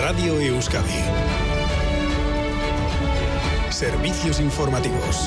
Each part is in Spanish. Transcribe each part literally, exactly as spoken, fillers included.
Radio Euskadi. Servicios informativos.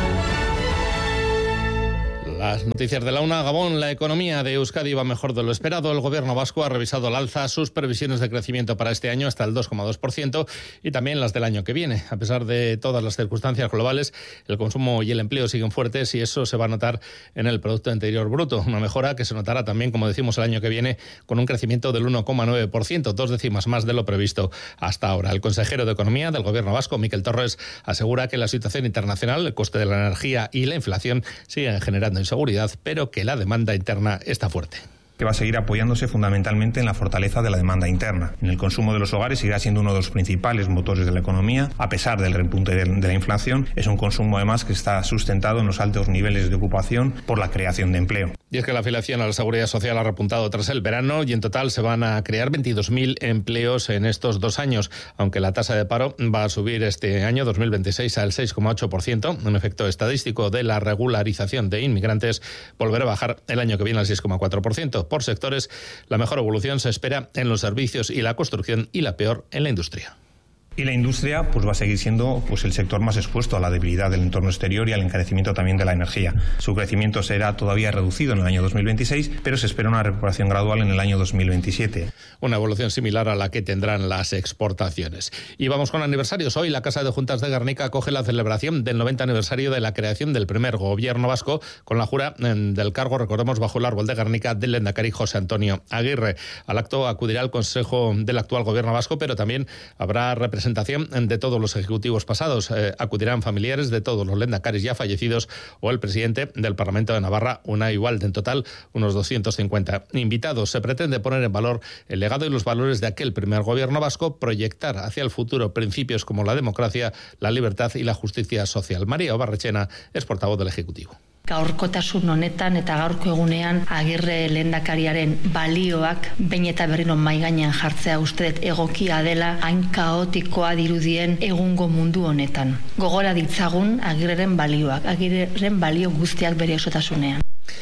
Las noticias de la una. Gabón, la economía de Euskadi va mejor de lo esperado. El gobierno vasco ha revisado al alza sus previsiones de crecimiento para este año hasta el dos coma dos por ciento y también las del año que viene. A pesar de todas las circunstancias globales, el consumo y el empleo siguen fuertes y eso se va a notar en el Producto Interior Bruto. Una mejora que se notará también, como decimos, el año que viene con un crecimiento del uno coma nueve por ciento, dos décimas más de lo previsto hasta ahora. El consejero de Economía del gobierno vasco, Miquel Torres, asegura que la situación internacional, el coste de la energía y la inflación siguen generando inseguridad, pero que la demanda interna está fuerte. Que va a seguir apoyándose fundamentalmente en la fortaleza de la demanda interna. En el consumo de los hogares seguirá siendo uno de los principales motores de la economía, a pesar del repunte de la inflación. Es un consumo además que está sustentado en los altos niveles de ocupación por la creación de empleo. Y es que la afiliación a la Seguridad Social ha repuntado tras el verano y en total se van a crear veintidós mil empleos en estos dos años, aunque la tasa de paro va a subir este año dos mil veintiséis al seis coma ocho por ciento. Un efecto estadístico de la regularización de inmigrantes volverá a bajar el año que viene al seis coma cuatro por ciento. Por sectores, la mejor evolución se espera en los servicios y la construcción y la peor en la industria. Y la industria pues va a seguir siendo pues el sector más expuesto a la debilidad del entorno exterior y al encarecimiento también de la energía. Su crecimiento será todavía reducido en el año dos mil veintiséis, pero se espera una recuperación gradual en el año dos mil veintisiete. Una evolución similar a la que tendrán las exportaciones. Y vamos con aniversarios. Hoy la Casa de Juntas de Gernika acoge la celebración del noventa aniversario de la creación del primer gobierno vasco con la jura del cargo, recordemos, bajo el árbol de Gernika del lehendakari José Antonio Aguirre. Al acto acudirá el Consejo del actual gobierno vasco, pero también habrá representación de todos los ejecutivos pasados. Eh, acudirán familiares de todos los lehendakaris ya fallecidos o el presidente del Parlamento de Navarra, Unai Walde. En total, unos doscientos cincuenta invitados. Se pretende poner en valor el legado y los valores de aquel primer gobierno vasco, proyectar hacia el futuro principios como la democracia, la libertad y la justicia social. María Obarrechena es portavoz del Ejecutivo. Gaurkotasun honetan eta gaurko egunean Agirre lehendakariaren balioak behin eta berriro mahai gainean jartzea uste dut egokia dela hain kaotikoa dirudien egungo mundu honetan. Gogora ditzagun Agirreren balioak, Agirreren balio guztiak bere osotasunean.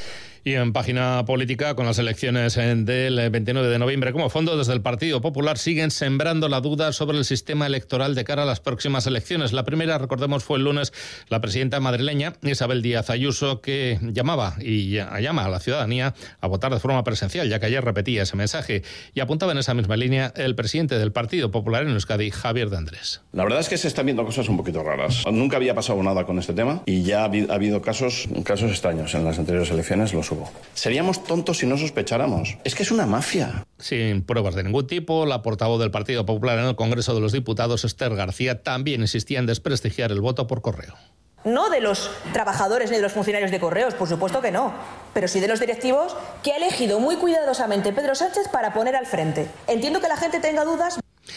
Y en página política, con las elecciones del veintinueve de noviembre como fondo, desde el Partido Popular siguen sembrando la duda sobre el sistema electoral de cara a las próximas elecciones. La primera, recordemos, fue el lunes la presidenta madrileña Isabel Díaz Ayuso, que llamaba y llama a la ciudadanía a votar de forma presencial, ya que ayer repetía ese mensaje. Y apuntaba en esa misma línea el presidente del Partido Popular en Euskadi, Javier de Andrés. La verdad es que se están viendo cosas un poquito raras. Nunca había pasado nada con este tema y ya ha habido casos, casos extraños en las anteriores elecciones, los hubo. Seríamos tontos si no sospecháramos. Es que es una mafia. Sin pruebas de ningún tipo, la portavoz del Partido Popular en el Congreso de los Diputados, Esther García, también insistía en desprestigiar el voto por correo. No de los trabajadores ni de los funcionarios de correos, por supuesto que no, pero sí de los directivos que ha elegido muy cuidadosamente Pedro Sánchez para poner al frente. Entiendo que la gente tenga dudas.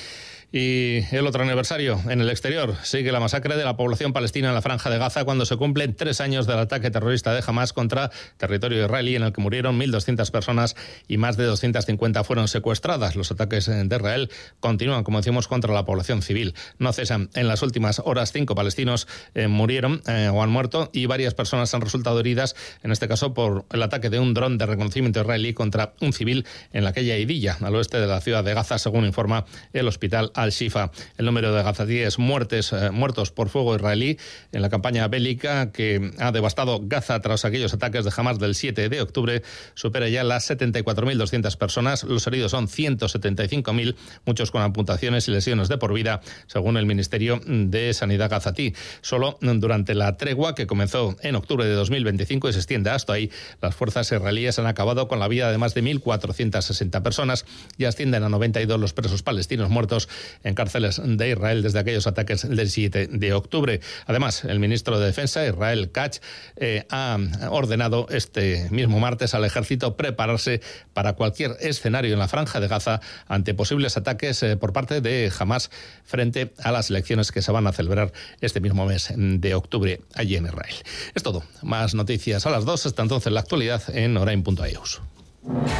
Y el otro aniversario, en el exterior, sigue la masacre de la población palestina en la Franja de Gaza cuando se cumplen tres años del ataque terrorista de Hamás contra territorio israelí, en el que murieron mil doscientas personas y más de doscientas cincuenta fueron secuestradas. Los ataques de Israel continúan, como decimos, contra la población civil. No cesan. En las últimas horas, cinco palestinos eh, murieron eh, o han muerto y varias personas han resultado heridas, en este caso por el ataque de un dron de reconocimiento israelí contra un civil en la calle Aidilla, al oeste de la ciudad de Gaza, según informa el hospital Al-Shifa. El número de gazatíes muertes, eh, muertos por fuego israelí en la campaña bélica que ha devastado Gaza tras aquellos ataques de Hamás del siete de octubre supera ya las setenta y cuatro mil doscientas personas. Los heridos son ciento setenta y cinco mil, muchos con amputaciones y lesiones de por vida, según el Ministerio de Sanidad gazatí. Solo durante la tregua que comenzó en octubre de dos mil veinticinco y se extiende hasta ahí, las fuerzas israelíes han acabado con la vida de más de mil cuatrocientas sesenta personas y ascienden a noventa y dos los presos palestinos muertos en cárceles de Israel desde aquellos ataques del siete de octubre. Además, el ministro de Defensa, Israel Katz, eh, ha ordenado este mismo martes al ejército prepararse para cualquier escenario en la Franja de Gaza ante posibles ataques eh, por parte de Hamás frente a las elecciones que se van a celebrar este mismo mes de octubre allí en Israel. Es todo. Más noticias a las dos. Hasta entonces la actualidad en orain punto e u.